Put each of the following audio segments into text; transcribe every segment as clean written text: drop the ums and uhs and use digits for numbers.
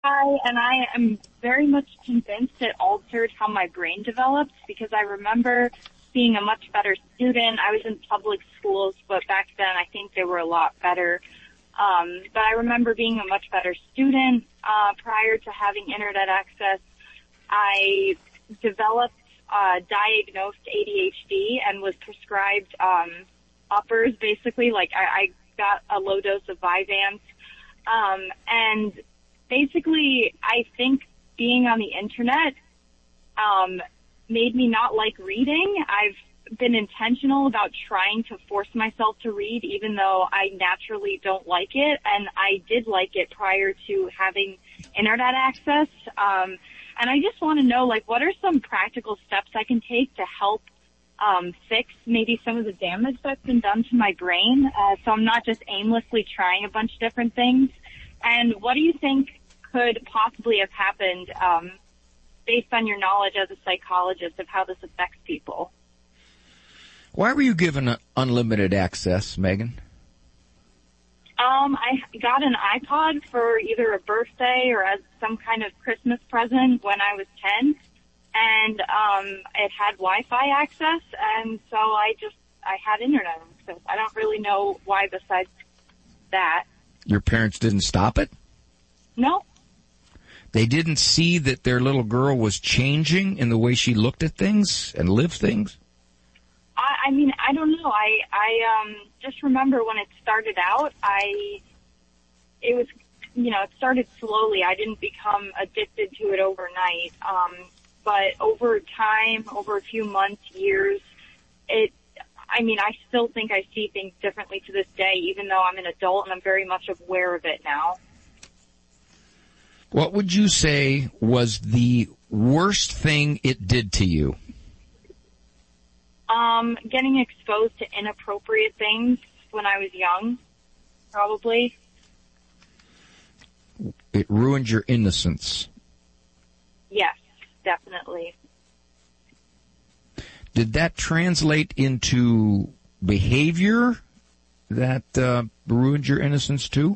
And I am very much convinced it altered how my brain developed because I remember being a much better student. I was in public schools, but back then I think they were a lot better. But I remember being a much better student prior to having internet access. I developed diagnosed ADHD and was prescribed uppers, basically. Like I got a low dose of Vyvanse. And basically, I think being on the internet made me not like reading. I've been intentional about trying to force myself to read, even though I naturally don't like it. And I did like it prior to having internet access. And I just want to know, like, what are some practical steps I can take to help fix maybe some of the damage that's been done to my brain, so I'm not just aimlessly trying a bunch of different things? And what do you think could possibly have happened based on your knowledge as a psychologist of how this affects people? Why were you given unlimited access, Megan? I got an iPod for either a birthday or as some kind of Christmas present when I was 10. And it had Wi-Fi access, and so I had internet access. I don't really know why besides that. Your parents didn't stop it? No. They didn't see that their little girl was changing in the way she looked at things and lived things? I mean, I don't know. I just remember when it started out, it started slowly. I didn't become addicted to it overnight. But over time, over a few months, years, I still think I see things differently to this day, even though I'm an adult and I'm very much aware of it now. What would you say was the worst thing it did to you? Getting exposed to inappropriate things when I was young, probably. It ruined your innocence. Yes. Definitely. Did that translate into behavior that ruined your innocence too?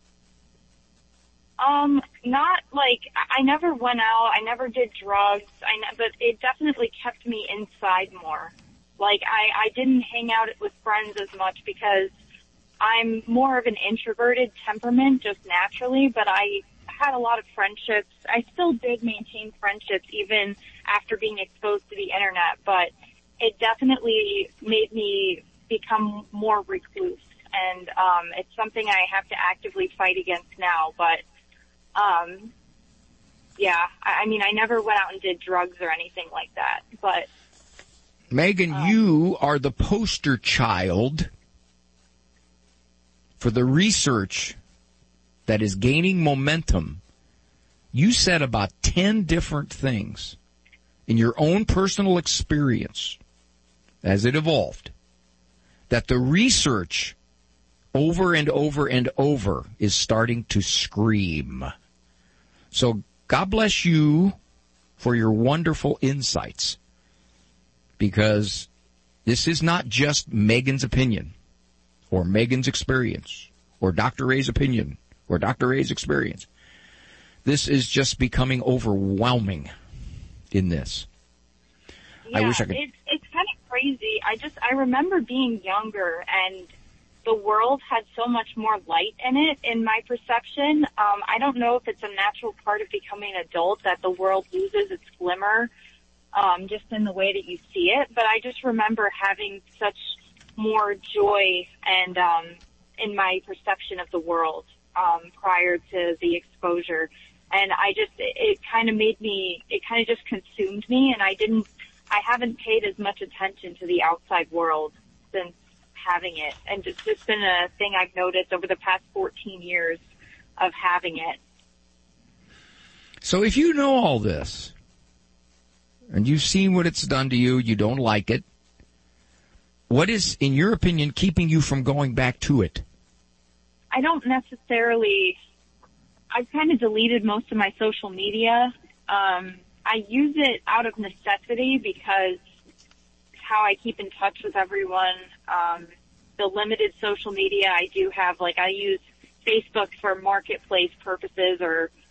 Not like, I never went out, I never did drugs, but it definitely kept me inside more. Like, I didn't hang out with friends as much because I'm more of an introverted temperament just naturally, but I had a lot of friendships. I still did maintain friendships even after being exposed to the internet, but it definitely made me become more recluse. And it's something I have to actively fight against now. But I never went out and did drugs or anything like that. But Megan, you are the poster child for the research that is gaining momentum. You said about 10 different things in your own personal experience as it evolved, that the research over and over and over is starting to scream. So God bless you for your wonderful insights, because this is not just Megan's opinion or Megan's experience or Dr. Ray's opinion or Dr. Ray's experience. This is just becoming overwhelming in this. Yeah, I wish I could. It's kind of crazy. I remember being younger and the world had so much more light in it, in my perception. I don't know if it's a natural part of becoming an adult that the world loses its glimmer, just in the way that you see it. But I just remember having such more joy and, in my perception of the world, prior to the exposure. And it kind of just consumed me, and I haven't paid as much attention to the outside world since having it. And it's just been a thing I've noticed over the past 14 years of having it. So if you know all this, and you've seen what it's done to you, you don't like it, what is, in your opinion, keeping you from going back to it? I don't necessarily. I've kind of deleted most of my social media. I use it out of necessity because it's how I keep in touch with everyone. The limited social media I do have, like I use Facebook for marketplace purposes or